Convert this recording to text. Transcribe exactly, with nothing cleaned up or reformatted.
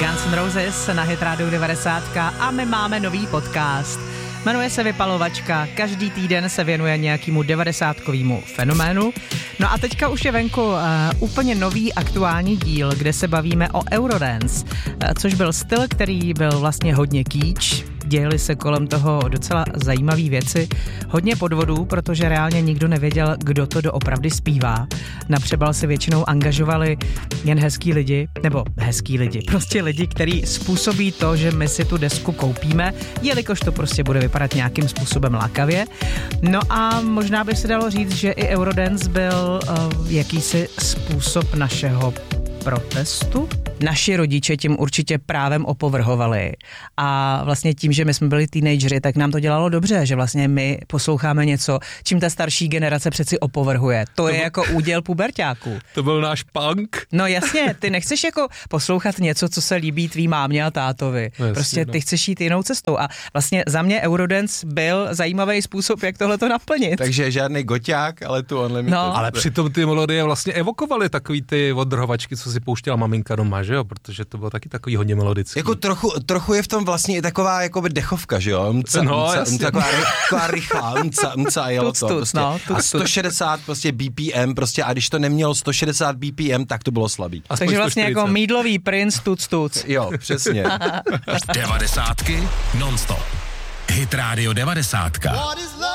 Guns N' Roses na Hit Radio devadesát a my máme nový podcast. Jmenuje se Vypalovačka, každý týden se věnuje nějakému devadesátkovému fenoménu. No a teďka už je venku uh, úplně nový aktuální díl, kde se bavíme o Eurodance, uh, což byl styl, který byl vlastně hodně kýč. Dějely se kolem toho docela zajímavé věci, hodně podvodů, protože reálně nikdo nevěděl, kdo to doopravdy zpívá. Na přebal se většinou angažovali jen hezký lidi, nebo hezký lidi, prostě lidi, kteří způsobí to, že my si tu desku koupíme, jelikož to prostě bude vypadat nějakým způsobem lákavě. No a možná by se dalo říct, že i Eurodance byl uh, jakýsi způsob našeho protestu. Naši rodiče tím určitě právem opovrhovali a vlastně tím, že my jsme byli teenageři, tak nám to dělalo dobře, že vlastně my posloucháme něco, čím ta starší generace přeci opovrhuje. To, to je byl... jako úděl puberťáků. To byl náš punk. No jasně, ty nechceš jako poslouchat něco, co se líbí tvý mámě a tátovi. No jasně, prostě ty no. chceš jít jinou cestou a vlastně za mě Eurodance byl zajímavý způsob, jak tohle to naplnit. Takže žádný goťák, ale tu Unlimited. No. Ale přitom ty melodie vlastně evokovaly takový ty oddrhovačky, co si pouštěla maminka doma, že jo, protože to bylo taky takový hodně melodický. Jako trochu, trochu je v tom vlastně i taková jakoby dechovka, že jo? Mca, no, mca, jasně. Taková, taková rychlá, mca, mca, jelo to. Tuc, Prostě. no, tuc, a sto šedesát prostě B P M, prostě a když to nemělo sto šedesát B P M, tak to bylo slabý. Aspoň Takže vlastně sto čtyřicet. jako mýdlový princ tuc tuc. Jo, přesně. Devadesátky non-stop. Hit Radio devadesátka.